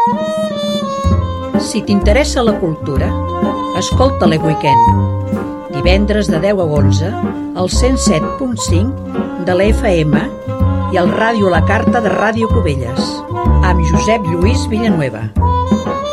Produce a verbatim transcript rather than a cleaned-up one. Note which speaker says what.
Speaker 1: Si t'interessa la cultura, escolta l'E Weekend. Divendres de deu a onze, al cent set punt cinc de la F M i al Ràdio La Carta de Ràdio Cubelles, amb Josep Lluís Villanueva.